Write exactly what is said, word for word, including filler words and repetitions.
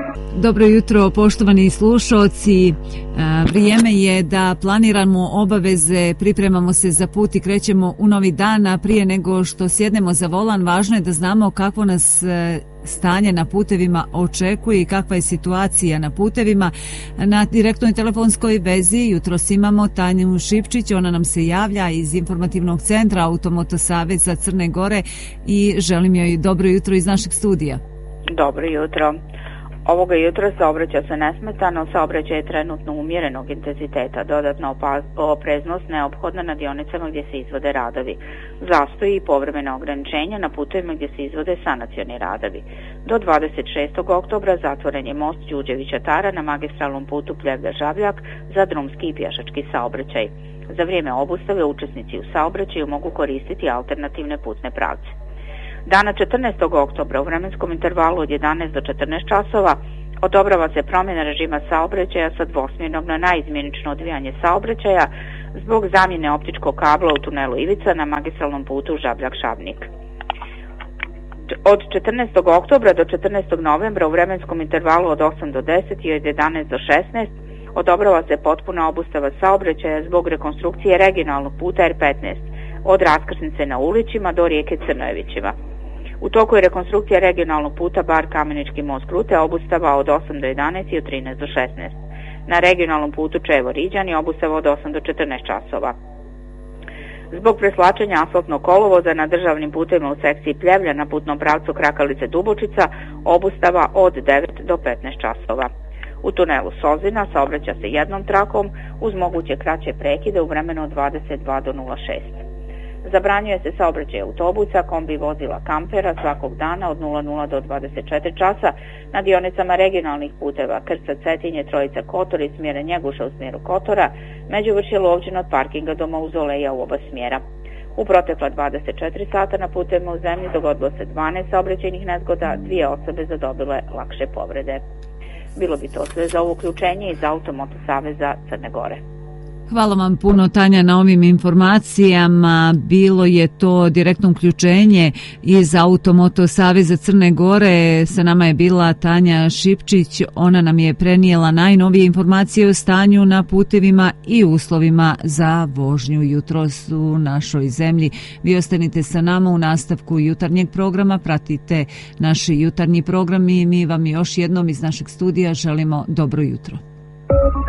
Dobro jutro, poštovani slušalci. Vrijeme je da planiramo obaveze, pripremamo se za put i krećemo u novi dan, a prije nego što sjednemo za volan, važno je da znamo kakvo nas stanje na putevima očekuje i kakva je situacija na putevima. Na direktnoj telefonskoj vezi jutros imamo Tanju Šipčić, ona nam se javlja iz informativnog centra Automoto Saveza Crne Gore i želim joj dobro jutro iz našeg studija. Dobro jutro. Ovoga jutra saobraća se nesmetano, saobraćaj je trenutno umjerenog intenziteta, dodatna opreznost neophodna na dionicama gdje se izvode radovi. Zastoji i povremena ograničenja na putovima gdje se izvode sanacioni radovi. Do dvadeset šestog oktobra zatvoren je most Đurđevića-Tara na magistralnom putu Pljevlja-Žabljak za drumski i pješački saobraćaj. Za vrijeme obustave učesnici u saobraćaju mogu koristiti alternativne putne pravce. Dana četrnaestog oktobra u vremenskom intervalu od jedanaest do četrnaest časova odobrava se promjena režima saobraćaja sa dvosmjernog na naizmjenično odvijanje saobraćaja zbog zamjene optičkog kabla u tunelu Ivica na magistralnom putu Žabljak-Šabnik. Od četrnaestog oktobra do četrnaestog novembra u vremenskom intervalu od osam do deset i od jedanaest do šesnaest odobrava se potpuna obustava saobraćaja zbog rekonstrukcije regionalnog puta R petnaest od raskrsnice na Ulićima do rijeke Crnojevićima. U toku je rekonstrukcija regionalnog puta Bar Kamenički most Krute, obustava od osam do jedanaest i od trinaest do šesnaest. Na regionalnom putu Čevo-Riđani obustava od osam do četrnaest časova. Zbog preslačenja asfaltnog kolovoza na državnim putevima u sekciji Pljevlja na putnom pravcu Krakalice-Dubočica obustava od devet do petnaest časova. U tunelu Sozina saobraća se jednom trakom uz moguće kraće prekide u vremenu od dvadeset dva do nula šest. Zabranjuje se saobraćaj autobusa, kombi vozila kampera svakog dana od nula nula do dvadeset četiri časa na dionicama regionalnih puteva Krca, Cetinje, Trojica, Kotor i smjera Njeguša u smjeru Kotora, Međuvršje, Lovćin od parkinga do Mauzoleja u oba smjera. U protekla dvadeset četiri sata na putevima u zemlji dogodilo se dvanaest saobraćajnih nezgoda, dvije osobe zadobile lakše povrede. Bilo bi to sve za ovo uključenje iz Automoto Saveza Crne Gore. Hvala vam puno, Tanja, na ovim informacijama. Bilo je to direktno uključenje iz Automoto Saveza Crne Gore. Sa nama je bila Tanja Šipčić. Ona nam je prenijela najnovije informacije o stanju na putevima i uslovima za vožnju jutros u našoj zemlji. Vi ostanite sa nama u nastavku jutarnjeg programa. Pratite naš jutarnji program i mi vam još jednom iz našeg studija želimo dobro jutro.